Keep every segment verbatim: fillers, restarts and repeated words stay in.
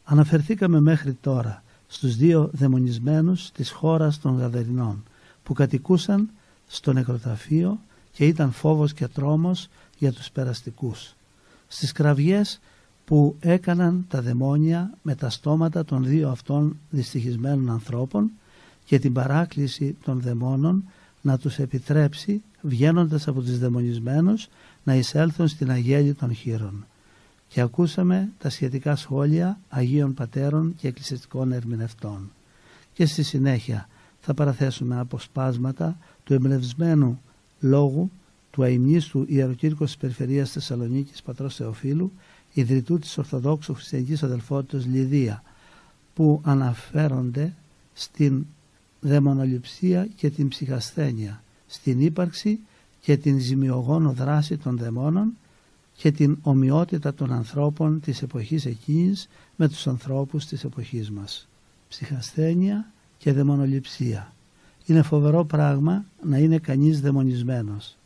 Αναφερθήκαμε μέχρι τώρα στους δύο δαιμονισμένους της χώρας των Γαδαρινών που κατοικούσαν στο νεκροταφείο και ήταν φόβος και τρόμος για τους περαστικούς. Στις κραυγές που έκαναν τα δαιμόνια με τα στόματα των δύο αυτών δυστυχισμένων ανθρώπων και την παράκληση των δαιμόνων να τους επιτρέψει, βγαίνοντας από τους δαιμονισμένους, να εισέλθουν στην αγέλη των χήρων. Και ακούσαμε τα σχετικά σχόλια Αγίων Πατέρων και εκκλησιαστικών ερμηνευτών. Και στη συνέχεια θα παραθέσουμε αποσπάσματα του εμπνευσμένου λόγου του αημνίστου Ιεροκήρυκος της Περιφερείας Θεσσαλονίκης πατρός Θεοφύλου, ιδρυτού της Ορθοδόξου Χριστιανικής Αδελφότητας Λιδία, που αναφέρονται στην δαιμονοληψία και την ψυχασθένεια, στην ύπαρξη και την ζημιογόνο δράση των δαιμόνων και την ομοιότητα των ανθρώπων της εποχής εκείνης με τους ανθρώπους της εποχής μας. Ψυχασθένεια και δαιμονοληψία. Είναι φοβερό πράγμα να είναι κανείς δαιμονισμένος.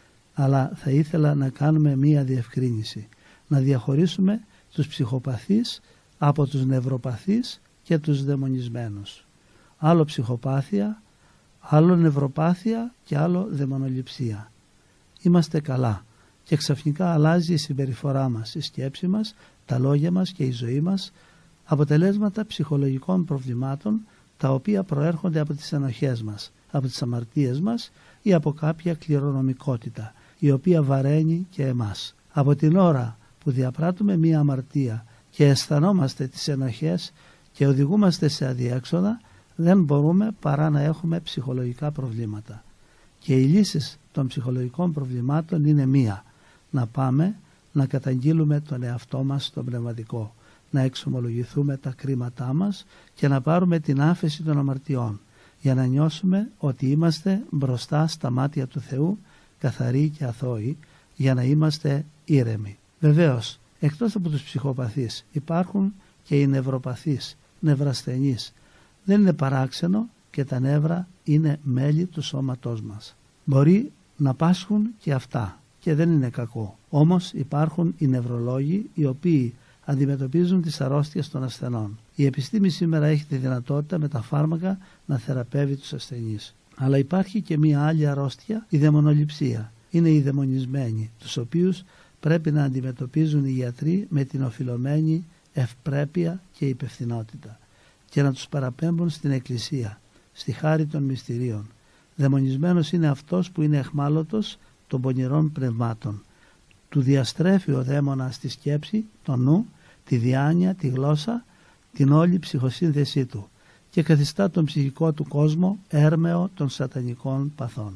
Αλλά θα ήθελα να κάνουμε μία διευκρίνηση. Να διαχωρίσουμε τους ψυχοπαθείς από τους νευροπαθείς και τους δαιμονισμένους. Άλλο ψυχοπάθεια, άλλο νευροπάθεια και άλλο δαιμονοληψία. Είμαστε καλά και ξαφνικά αλλάζει η συμπεριφορά μας, η σκέψη μας, τα λόγια μας και η ζωή μας, αποτελέσματα ψυχολογικών προβλημάτων τα οποία προέρχονται από τις ενοχές μας, από τις αμαρτίες μας ή από κάποια κληρονομικότητα η οποία βαραίνει και εμάς. Από την ώρα που διαπράττουμε μία αμαρτία και αισθανόμαστε τις ενοχές και οδηγούμαστε σε αδιέξοδα, δεν μπορούμε παρά να έχουμε ψυχολογικά προβλήματα. Και οι λύσεις των ψυχολογικών προβλημάτων είναι μία: να πάμε να καταγγείλουμε τον εαυτό μας στον πνευματικό, να εξομολογηθούμε τα κρίματά μας και να πάρουμε την άφεση των αμαρτιών, για να νιώσουμε ότι είμαστε μπροστά στα μάτια του Θεού καθαροί και αθώοι, για να είμαστε ήρεμοι. Βεβαίως, εκτός από τους ψυχοπαθείς υπάρχουν και οι νευροπαθείς, νευρασθενείς. Δεν είναι παράξενο και τα νεύρα είναι μέλη του σώματός μας. Μπορεί να πάσχουν και αυτά και δεν είναι κακό. Όμως υπάρχουν οι νευρολόγοι οι οποίοι αντιμετωπίζουν τις αρρώστιες των ασθενών. Η επιστήμη σήμερα έχει τη δυνατότητα με τα φάρμακα να θεραπεύει τους ασθενείς. Αλλά υπάρχει και μία άλλη αρρώστια, η δαιμονοληψία. Είναι οι δαιμονισμένοι, τους οποίους πρέπει να αντιμετωπίζουν οι γιατροί με την οφειλωμένη ευπρέπεια και υπευθυνότητα και να τους παραπέμπουν στην Εκκλησία, στη χάρη των μυστηρίων. Δαιμονισμένος είναι αυτός που είναι αιχμάλωτος των πονηρών πνευμάτων. Του διαστρέφει ο δαίμονας στη σκέψη, το νου, τη διάνοια, τη γλώσσα, την όλη ψυχοσύνθεσή του και καθιστά τον ψυχικό του κόσμο έρμεο των σατανικών παθών.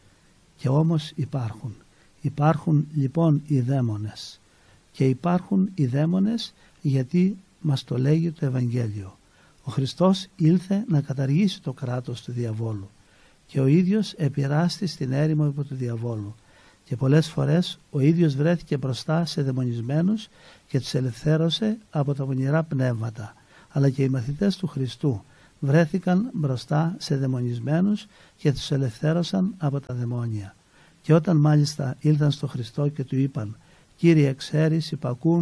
Και όμως υπάρχουν. Υπάρχουν λοιπόν οι δαίμονες. Και υπάρχουν οι δαίμονες γιατί μας το λέγει το Ευαγγέλιο. Ο Χριστός ήλθε να καταργήσει το κράτος του διαβόλου και ο ίδιος επηράστη στην έρημο υπό του διαβόλου. Και πολλές φορές ο ίδιος βρέθηκε μπροστά σε δαιμονισμένους και τους ελευθέρωσε από τα πονηρά πνεύματα. Αλλά και οι μαθητές του Χριστού βρέθηκαν μπροστά σε δαιμονισμένους και τους ελευθέρωσαν από τα δαιμόνια. Και όταν μάλιστα ήλθαν στο Χριστό και του είπαν «Κύριε, ξέρεις, υπακούν